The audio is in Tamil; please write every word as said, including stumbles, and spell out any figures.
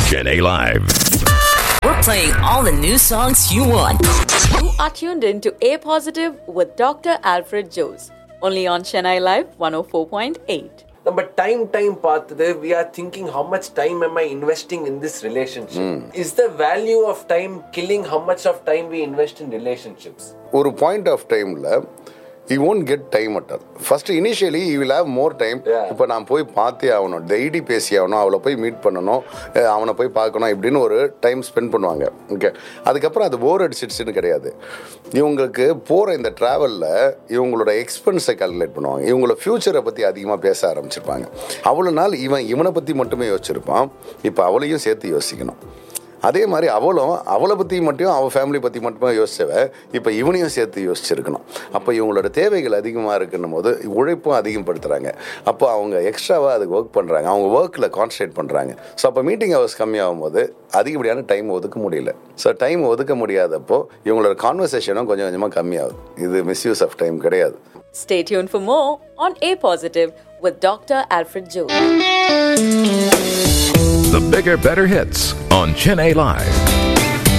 Chennai Live. We're playing all the new songs you want. You are tuned in to A Positive with Doctor Alfred Jose. Only on Chennai Live one oh four point eight. நம்ம டைம் டைம் பார்த்தது we are thinking how much time am I investing in this relationship? Mm. Is the value of time killing how much of time we invest in relationships? ஒரு பாயிண்ட் ஆஃப் டைமில் you won't get time at all. First initially you will have more time. இப்போ நான் போய் பார்த்தே ஆகணும், டெய்லி பேசி ஆகணும், அவளை போய் மீட் பண்ணணும், அவனை போய் பார்க்கணும் இப்படின்னு ஒரு டைம் ஸ்பெண்ட் பண்ணுவாங்க. ஓகே, அதுக்கப்புறம் அது போர் அடிச்சிடுச்சுன்னு கிடையாது. இவங்களுக்கு போகிற இந்த ட்ராவலில் இவங்களோட எக்ஸ்பென்ஸை கால்குலேட் பண்ணுவாங்க. இவங்களோட ஃப்யூச்சரை பற்றி அதிகமாக பேச ஆரம்பிச்சிருப்பாங்க. அவ்வளோ நாள் இவன் இவனை பற்றி மட்டுமே யோசிச்சிருப்பான், இப்போ அவளையும் சேர்த்து யோசிக்கணும். அதே மாதிரி அவளும் அவளை பற்றி மட்டும் அவள் ஃபேமிலி பற்றி மட்டுமே யோசிச்சவ இப்போ இவனையும் சேர்த்து யோசிச்சிருக்கணும். அப்போ இவங்களோட தேவைகள் அதிகமாக இருக்குன்னும் போது உழைப்பும் அதிகப்படுத்துகிறாங்க. அப்போ அவங்க எக்ஸ்ட்ராவாக அதுக்கு ஒர்க் பண்ணுறாங்க, அவங்க ஒர்க்கில் கான்சன்ட்ரேட் பண்ணுறாங்க. ஸோ அப்போ மீட்டிங் ஹவர்ஸ் கம்மியாகும் போது அதிகப்படியான டைம் ஒதுக்க முடியல. ஸோ டைம் ஒதுக்க முடியாதப்போ இவங்களோட கான்வர்சேஷனும் கொஞ்சம் கொஞ்சமாக கம்மியாகுது. இது மிஸ்யூஸ் ஆஃப் டைம் கிடையாது. Stay tuned for more on A Positive with Doctor Alfred Jose. The bigger, better hits on Chennai Live.